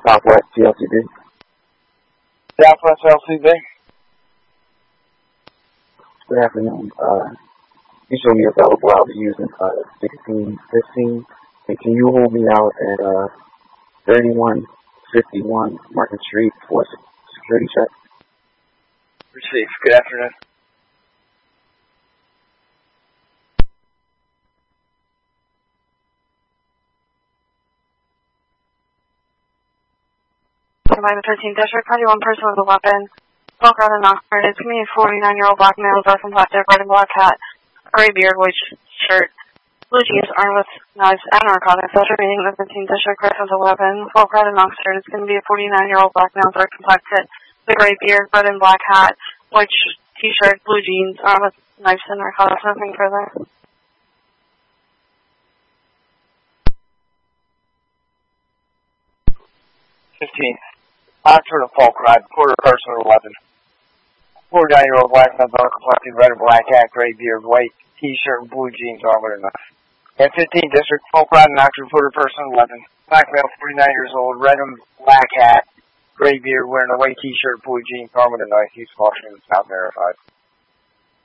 Southwest TLCB. Southwest LCB. Good afternoon. You showed me available. I'll be using 1615. And can you hold me out at 3151 Market Street for security check? Received. Good afternoon. By the 13th District, party one person with a weapon. Spoke out in Oxford. It's me, a 49-year-old black male, dark and black, red and black hat, gray beard, white shirt, blue jeans, armed with knives and narcotics. After meeting the 15th District, Chris has a weapon. Spoke out in Oxford. It's going to be a 49-year-old black male, dark and black hat, the gray beard, red and black hat, white t-shirt, blue jeans, armed with knives and narcotics. Nothing further. Oxford of Folk Ride, quarter person with a weapon. 49-year-old black male, dark complected, red and black hat, gray beard, white t-shirt, and blue jeans, armed with a knife. At 15th District, Folk Ride, and Oxford, quarter person with a weapon. Black male, 49 years old, red and black hat, gray beard, wearing a white t-shirt, blue jeans, armed with a knife. He's caution, not verified.